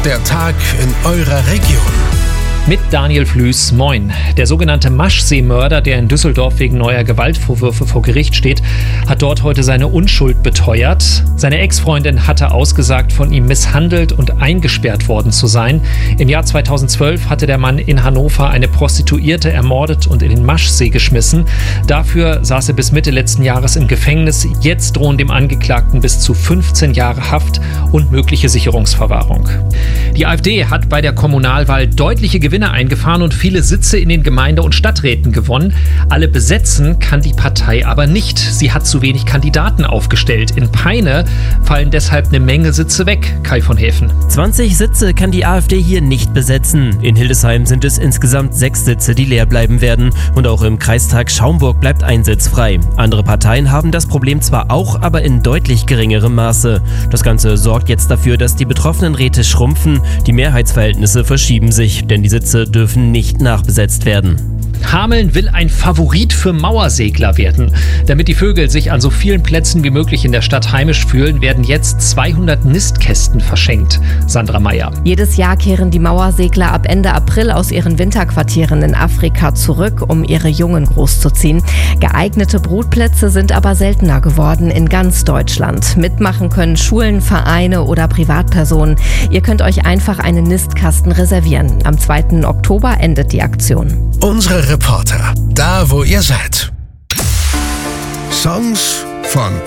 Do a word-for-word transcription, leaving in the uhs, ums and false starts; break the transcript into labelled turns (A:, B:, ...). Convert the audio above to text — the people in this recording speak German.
A: Der Tag in eurer Region.
B: Mit Daniel Flüß, moin. Der sogenannte Maschsee-Mörder, der in Düsseldorf wegen neuer Gewaltvorwürfe vor Gericht steht, hat dort heute seine Unschuld beteuert. Seine Ex-Freundin hatte ausgesagt, von ihm misshandelt und eingesperrt worden zu sein. Im Jahr zweitausendzwölf hatte der Mann in Hannover eine Prostituierte ermordet und in den Maschsee geschmissen. Dafür saß er bis Mitte letzten Jahres im Gefängnis. Jetzt drohen dem Angeklagten bis zu fünfzehn Jahre Haft und mögliche Sicherungsverwahrung. Die AfD hat bei der Kommunalwahl deutliche Gewinne eingefahren und viele Sitze in den Gemeinde- und Stadträten gewonnen. Alle besetzen kann die Partei aber nicht. Sie hat zu wenig Kandidaten aufgestellt. In Peine fallen deshalb eine Menge Sitze weg. Kai von Häfen.
C: zwanzig Sitze kann die AfD hier nicht besetzen. In Hildesheim sind es insgesamt sechs Sitze, die leer bleiben werden. Und auch im Kreistag Schaumburg bleibt ein Sitz frei. Andere Parteien haben das Problem zwar auch, aber in deutlich geringerem Maße. Das Ganze sorgt jetzt dafür, dass die betroffenen Räte schrumpfen. Die Mehrheitsverhältnisse verschieben sich, denn die Sitze dürfen nicht nachbesetzt werden.
B: Hameln will ein Favorit für Mauersegler werden. Damit die Vögel sich an so vielen Plätzen wie möglich in der Stadt heimisch fühlen, werden jetzt zweihundert Nistkästen verschenkt. Sandra Meyer.
D: Jedes Jahr kehren die Mauersegler ab Ende April aus ihren Winterquartieren in Afrika zurück, um ihre Jungen großzuziehen. Geeignete Brutplätze sind aber seltener geworden in ganz Deutschland. Mitmachen können Schulen, Vereine oder Privatpersonen. Ihr könnt euch einfach einen Nistkasten reservieren. Am zweiten Oktober endet die Aktion.
A: Unsere Reporter, da wo ihr seid. Songs von